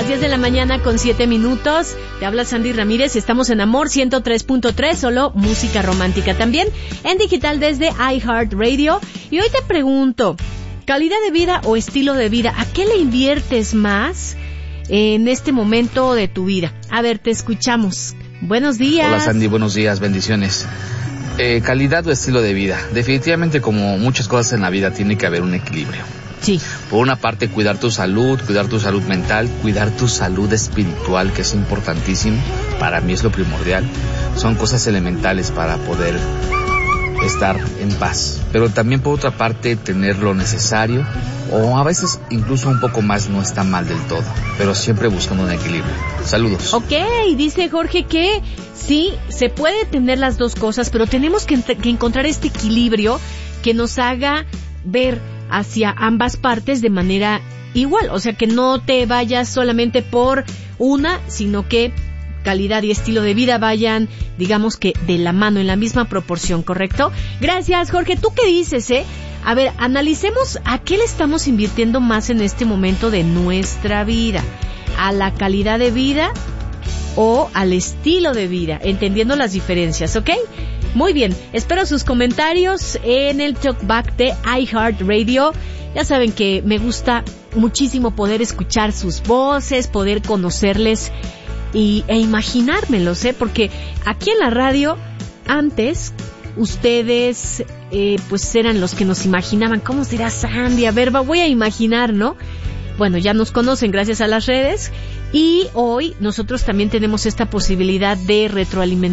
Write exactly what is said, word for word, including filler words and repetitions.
las diez de la mañana con siete minutos. Te habla Sandy Ramírez. Estamos en Amor ciento tres punto tres, solo música romántica. También en digital desde iHeartRadio. Y hoy te pregunto, ¿calidad de vida o estilo de vida? ¿A qué le inviertes más en este momento de tu vida? A ver, te escuchamos. Buenos días. Hola Sandy, buenos días, bendiciones. Eh, calidad o estilo de vida. Definitivamente, como muchas cosas en la vida, tiene que haber un equilibrio. Sí. Por una parte, cuidar tu salud, cuidar tu salud mental, cuidar tu salud espiritual, que es importantísimo. Para mí es lo primordial. Son cosas elementales para poder estar en paz. Pero también, por otra parte, tener lo necesario, o a veces incluso un poco más, no está mal del todo, pero siempre buscando un equilibrio. Saludos. Ok, dice Jorge que sí, se puede tener las dos cosas, pero tenemos que, que encontrar este equilibrio que nos haga ver hacia ambas partes de manera igual. O sea, que no te vayas solamente por una, sino que calidad y estilo de vida vayan, digamos que de la mano, en la misma proporción, ¿correcto? Gracias, Jorge. ¿Tú qué dices, eh? A ver, analicemos a qué le estamos invirtiendo más en este momento de nuestra vida. ¿A la calidad de vida o al estilo de vida? Entendiendo las diferencias, ¿ok? Muy bien, espero sus comentarios en el Talkback de iHeartRadio. Ya saben que me gusta muchísimo poder escuchar sus voces, poder conocerles y, e imaginármelos, ¿eh? Porque aquí en la radio, antes, ustedes eh, pues eran los que nos imaginaban. ¿Cómo será Sandy? A ver, voy a imaginar, ¿no? Bueno, ya nos conocen gracias a las redes y hoy nosotros también tenemos esta posibilidad de retroalimentar